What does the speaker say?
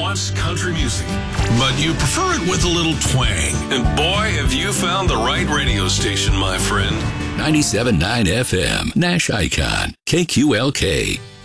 wants country music, but you prefer it with a little twang. And boy, have you found the right radio station, my friend. 97.9 FM, Nash Icon, KQLK.